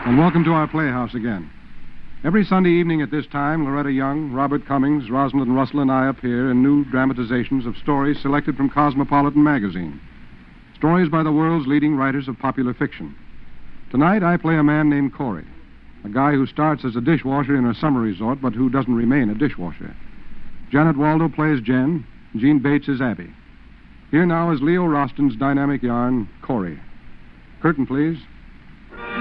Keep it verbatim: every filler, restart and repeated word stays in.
And welcome to our playhouse again. Every Sunday evening at this time, Loretta Young, Robert Cummings, Rosalind Russell, and I appear in new dramatizations of stories selected from Cosmopolitan magazine. Stories by the world's leading writers of popular fiction. Tonight, I play a man named Corey, a guy who starts as a dishwasher in a summer resort, but who doesn't remain a dishwasher. Janet Waldo plays Jen. Gene Bates is Abby. Here now is Leo Roston's dynamic yarn, Corey. Curtain, please.